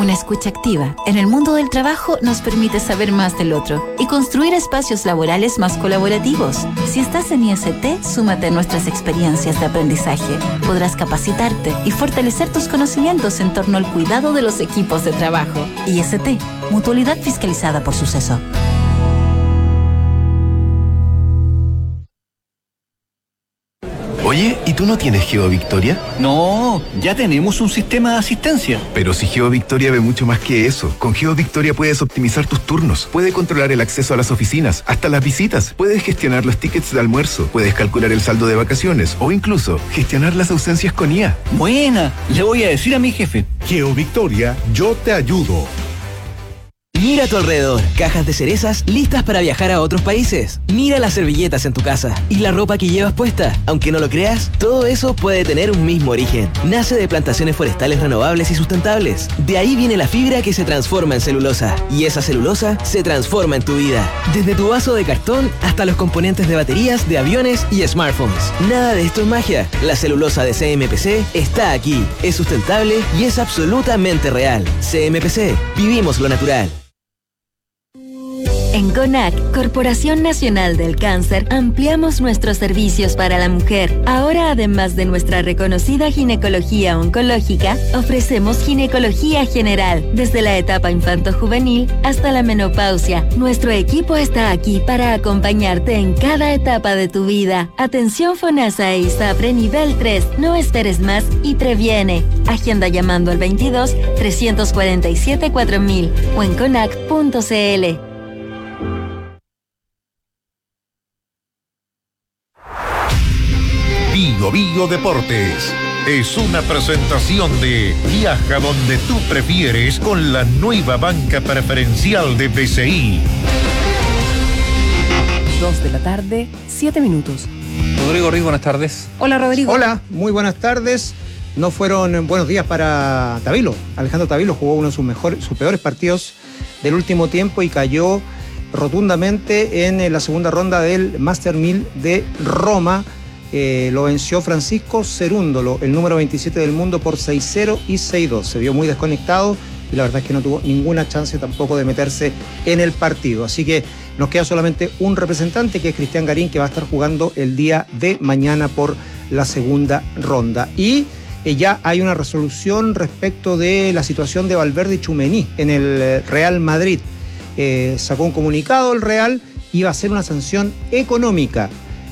Una escucha activa en el mundo del trabajo nos permite saber más del otro y construir espacios laborales más colaborativos. Si estás en IST, súmate a nuestras experiencias de aprendizaje. Podrás capacitarte y fortalecer tus conocimientos en torno al cuidado de los equipos de trabajo. IST, Mutualidad fiscalizada por Suceso. Oye, ¿y tú no tienes GeoVictoria? No, ya tenemos un sistema de asistencia. Pero si GeoVictoria ve mucho más que eso. Con GeoVictoria puedes optimizar tus turnos, puedes controlar el acceso a las oficinas, hasta las visitas, puedes gestionar los tickets de almuerzo, puedes calcular el saldo de vacaciones o incluso gestionar las ausencias con IA. Buena, le voy a decir a mi jefe. GeoVictoria, yo te ayudo. Mira a tu alrededor, cajas de cerezas listas para viajar a otros países. Mira las servilletas en tu casa y la ropa que llevas puesta. Aunque no lo creas, todo eso puede tener un mismo origen. Nace de plantaciones forestales renovables y sustentables. De ahí viene la fibra que se transforma en celulosa. Y esa celulosa se transforma en tu vida. Desde tu vaso de cartón hasta los componentes de baterías, de aviones y smartphones. Nada de esto es magia. La celulosa de CMPC está aquí. Es sustentable y es absolutamente real. CMPC, vivimos lo natural. En CONAC, Corporación Nacional del Cáncer, ampliamos nuestros servicios para la mujer. Ahora, además de nuestra reconocida ginecología oncológica, ofrecemos ginecología general, desde la etapa infanto-juvenil hasta la menopausia. Nuestro equipo está aquí para acompañarte en cada etapa de tu vida. Atención FONASA e ISAPRE nivel 3. No esperes más y previene. Agenda llamando al 22 347 4000 o en conac.cl. Bio Deportes es una presentación de Viaja donde tú prefieres con la nueva banca preferencial de BCI. 2 de la tarde, 7 minutos. Rodrigo Riz, buenas tardes. Hola, Rodrigo. Hola, muy buenas tardes. No fueron buenos días para Tavilo. Alejandro Tavilo jugó uno de sus peores partidos del último tiempo y cayó rotundamente en la segunda ronda del Master 1000 de Roma. Lo venció Francisco Cerúndolo, el número 27 del mundo, por 6-0 y 6-2. Se vio muy desconectado y la verdad es que no tuvo ninguna chance tampoco de meterse en el partido. Así que nos queda solamente un representante, que es Cristian Garín, que va a estar jugando el día de mañana por la segunda ronda. Y ya hay una resolución respecto de la situación de Valverde y Tchouaméni en el Real Madrid. Sacó un comunicado el Real, iba a ser una sanción económica.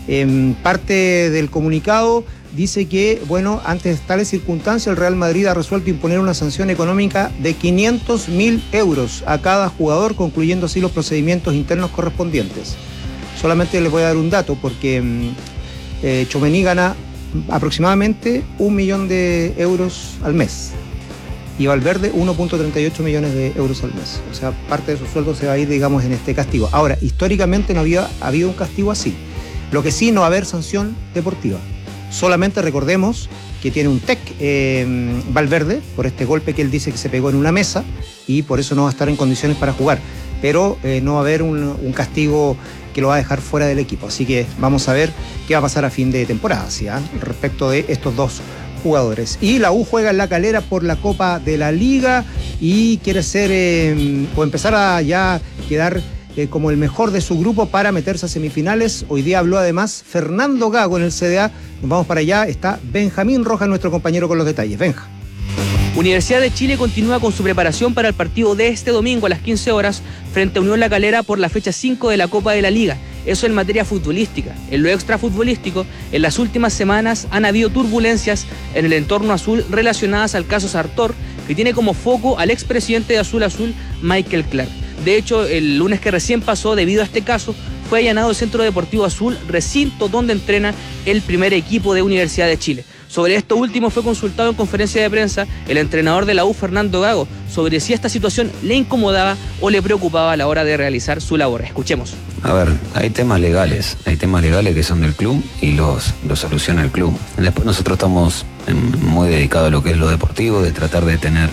Parte del comunicado dice que, bueno, ante tales circunstancias, el Real Madrid ha resuelto imponer una sanción económica de 500.000 euros a cada jugador, concluyendo así los procedimientos internos correspondientes. Solamente les voy a dar un dato, porque Tchouaméni gana aproximadamente 1 millón de euros al mes y Valverde 1.38 millones de euros al mes. O sea, parte de su sueldo se va a ir, digamos, en este castigo. Ahora, históricamente no había habido un castigo así. Lo que sí, no va a haber sanción deportiva. Solamente recordemos que tiene un TEC Valverde por este golpe que él dice que se pegó en una mesa y por eso no va a estar en condiciones para jugar. Pero no va a haber un castigo que lo va a dejar fuera del equipo. Así que vamos a ver qué va a pasar a fin de temporada, ¿sí? Respecto de estos dos jugadores. Y la U juega en La Calera por la Copa de la Liga y quiere ser o empezar a ya quedar como el mejor de su grupo para meterse a semifinales. Hoy día habló además Fernando Gago en el CDA. Nos vamos para allá. Está Benjamín Rojas, nuestro compañero, con los detalles. Benja. Universidad de Chile continúa con su preparación para el partido de este domingo a las 15 horas frente a Unión La Calera por la fecha 5 de la Copa de la Liga. Eso en materia futbolística. En lo extrafutbolístico, en las últimas semanas han habido turbulencias en el entorno azul relacionadas al caso Sartor, que tiene como foco al expresidente de Azul Azul, Michael Clark. De hecho, el lunes que recién pasó, debido a este caso, fue allanado el Centro Deportivo Azul, recinto donde entrena el primer equipo de Universidad de Chile. Sobre esto último fue consultado en conferencia de prensa el entrenador de la U, Fernando Gago, sobre si esta situación le incomodaba o le preocupaba a la hora de realizar su labor. Escuchemos. A ver, hay temas legales que son del club y los soluciona el club. Después nosotros estamos muy dedicados a lo que es lo deportivo, de tratar de tener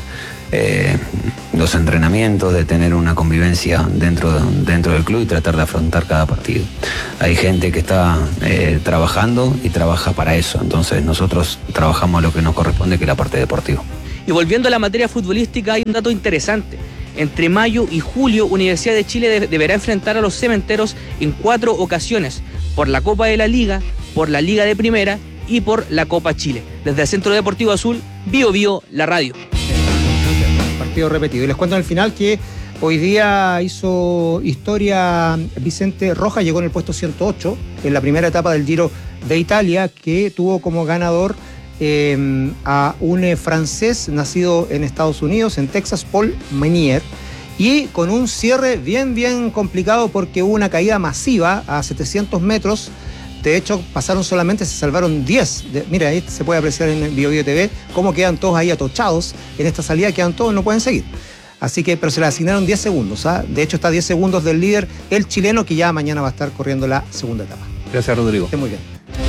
los entrenamientos, de tener una convivencia dentro del club y tratar de afrontar cada partido. Hay gente que está trabajando y trabaja para eso, entonces nosotros trabajamos lo que nos corresponde, que es la parte deportiva. Y volviendo a la materia futbolística, hay un dato interesante. Entre mayo y julio, Universidad de Chile deberá enfrentar a los Cementeros en 4 ocasiones, por la Copa de la Liga, por la Liga de Primera y por la Copa Chile. Desde el Centro Deportivo Azul, Bio Bio, la radio. Partido repetido. Y les cuento en el final que hoy día hizo historia Vicente Rojas, llegó en el puesto 108 en la primera etapa del Giro de Italia, que tuvo como ganador a un francés nacido en Estados Unidos, en Texas, Paul Meunier, y con un cierre bien complicado porque hubo una caída masiva a 700 metros. De hecho, se salvaron 10. Mira, ahí se puede apreciar en Bio Bio TV cómo quedan todos ahí atochados en esta salida, quedan todos, no pueden seguir. Así que, pero se le asignaron 10 segundos. De hecho, está 10 segundos del líder, el chileno, que ya mañana va a estar corriendo la segunda etapa. Gracias, Rodrigo. Esté muy bien.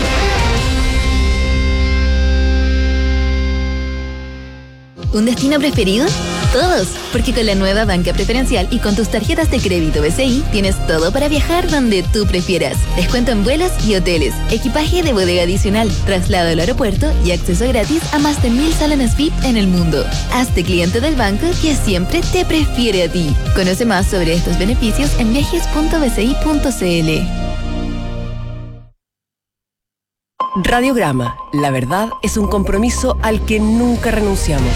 ¿Un destino preferido? Todos, porque con la nueva banca preferencial y con tus tarjetas de crédito BCI tienes todo para viajar donde tú prefieras. Descuento en vuelos y hoteles, equipaje de bodega adicional, traslado al aeropuerto y acceso gratis a más de 1000 salones VIP en el mundo. Hazte cliente del banco que siempre te prefiere a ti. Conoce más sobre estos beneficios en viajes.bci.cl. Radiograma, la verdad es un compromiso al que nunca renunciamos.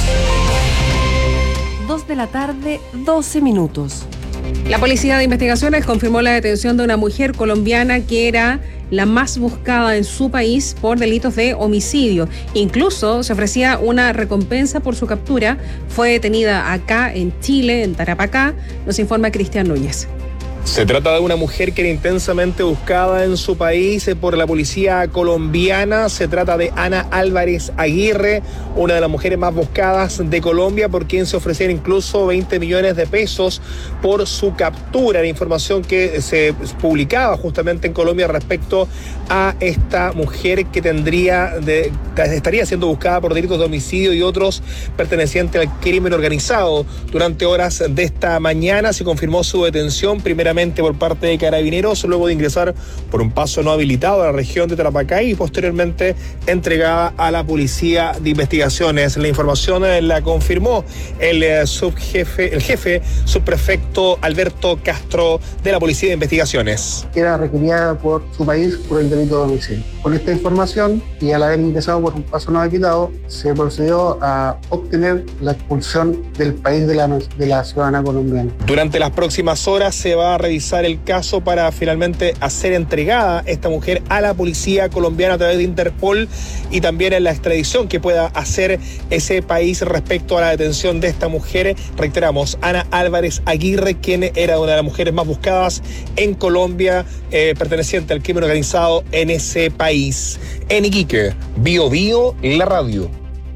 2 de la tarde, 12 minutos. La Policía de Investigaciones confirmó la detención de una mujer colombiana que era la más buscada en su país por delitos de homicidio. Incluso se ofrecía una recompensa por su captura. Fue detenida acá en Chile, en Tarapacá, nos informa Cristian Núñez. Se trata de una mujer que era intensamente buscada en su país por la policía colombiana. Se trata de Ana Álvarez Aguirre, una de las mujeres más buscadas de Colombia, por quien se ofrecían incluso 20 millones de pesos por su captura. La información que se publicaba justamente en Colombia respecto a esta mujer que estaría siendo buscada por delitos de homicidio y otros pertenecientes al crimen organizado. Durante horas de esta mañana se confirmó su detención, primeramente por parte de Carabineros, luego de ingresar por un paso no habilitado a la región de Tarapacá y posteriormente entregada a la Policía de Investigaciones. La información la confirmó el jefe subprefecto Alberto Castro de la Policía de Investigaciones. Era requerida por su país por el delito de homicidio. Con esta información, y al haber ingresado por un paso no habilitado, se procedió a obtener la expulsión del país de la ciudadana colombiana. Durante las próximas horas se va a revisar el caso para finalmente hacer entregada esta mujer a la policía colombiana a través de Interpol y también en la extradición que pueda hacer ese país respecto a la detención de esta mujer. Reiteramos, Ana Álvarez Aguirre, quien era una de las mujeres más buscadas en Colombia, perteneciente al crimen organizado en ese país. En Iquique, Bio Bio, la radio.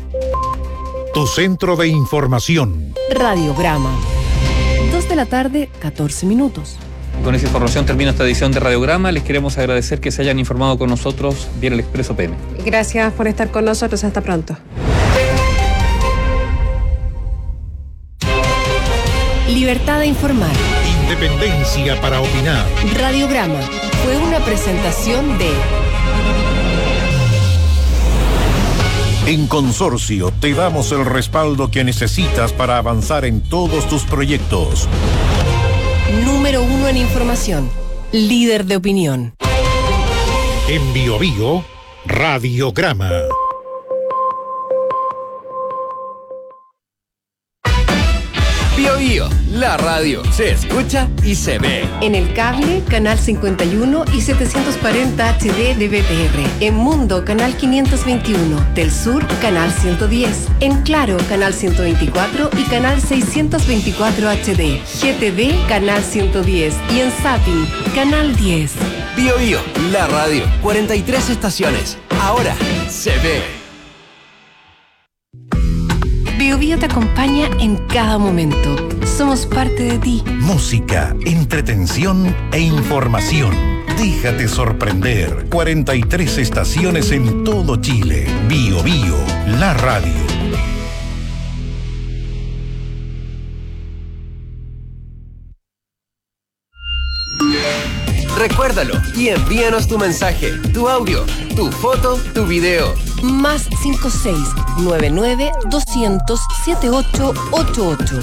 Tu centro de información. Radiograma. 2 de la tarde, 14 minutos. Con esa información termina esta edición de Radiograma. Les queremos agradecer que se hayan informado con nosotros vía el Expreso PM. Gracias por estar con nosotros. Hasta pronto. Libertad de informar. Independencia para opinar. Radiograma fue una presentación de... En Consorcio te damos el respaldo que necesitas para avanzar en todos tus proyectos. Número 1 en información. Líder de opinión. En Bio Bio, Radiograma. Bio Bio, la radio se escucha y se ve. En el cable, canal 51 y 740 HD de BTR. En Mundo, canal 521. Del Sur, canal 110. En Claro, canal 124 y canal 624 HD. GTV, canal 110. Y en Zapping, canal 10. Bio Bio, la radio. 43 estaciones. Ahora se ve. Bio Bio te acompaña en cada momento. Somos parte de ti. Música, entretención e información. Déjate sorprender. 43 estaciones en todo Chile. Bio Bio, la radio. Recuérdalo y envíanos tu mensaje, tu audio, tu foto, tu video. más 56 99 200 7888.